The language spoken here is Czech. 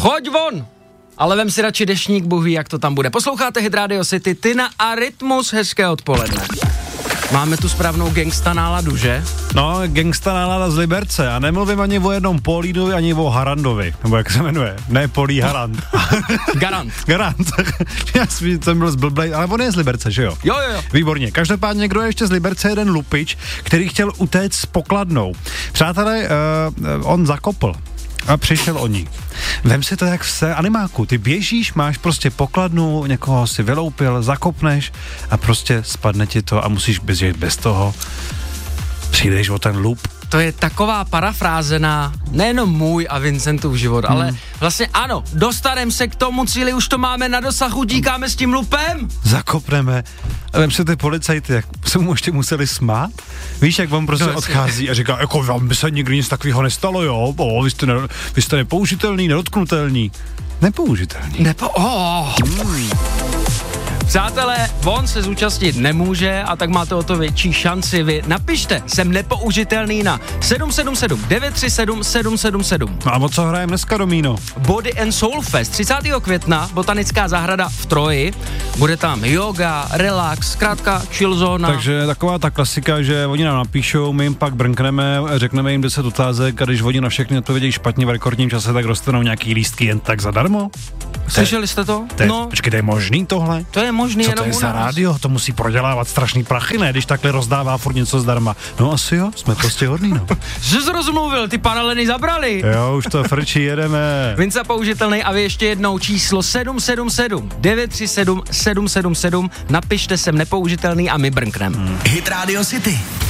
choď von! Ale vem si radši deštník, Bůh ví, jak to tam bude. Posloucháte Hit Radio City, Tina a Rytmus, hezké odpoledne. Máme tu správnou gangsta náladu, že? No, gangsta nálada z Liberce. A nemluvím ani o jednom Polínovi, ani o Harandovi. Nebo jak se jmenuje? Ne, Polí Harand. Garant. Já jsem byl zblblej, ale on je z Liberce, že jo? Jo. Výborně. Každopádně někdo je ještě z Liberce, jeden lupič, který chtěl utéct s pokladnou. Přátelé, on zakopl. A přišel o ní. Vem si to jak v animáku. Ty běžíš, máš prostě pokladnu, někoho si vyloupil, zakopneš a prostě spadne ti to a musíš běžet bez toho. Přijdeš o ten lup. To je taková parafráze na nejenom můj a Vincentův život, ale vlastně ano, dostaneme se k tomu cíli, už to máme na dosahu, díkáme s tím lupem. Zakopneme. A vem si ty policajty, jak se mu ještě museli smát. Víš, jak on prostě odchází a říká, jako vám by se nikdy nic takového nestalo, jo? Vy jste nepoužitelný, nedotknutelný. Nepoužitelný. Přátelé, on se zúčastnit nemůže a tak máte o to větší šanci. Vy napište, jsem nepoužitelný na 777 937 777. No a o co hrajeme dneska, Domíno? Body and Soul Fest, 30. května, botanická zahrada v Troji. Bude tam yoga, relax, zkrátka chill zóna. Takže taková ta klasika, že oni nám napíšou, my jim pak brnkneme, řekneme jim 10 otázek a když oni na všechny odpovědějí špatně v rekordním čase, tak dostanou nějaký lístky jen tak zadarmo. Slyšeli jste to? No. Počkej, to je možný tohle? To je možný. Co to je za rádio? To musí prodělávat strašný prachy, ne? Když takhle rozdává furt něco zdarma. No asi jo, jsme prostě hodný, no. Že jsi rozmluvil, ty paralely zabrali. Jo, už to frčí, jedeme. Vince použitelný a vy ještě jednou číslo 777 937 777. Napište, jsem nepoužitelný a my brnknem. Hit Radio City.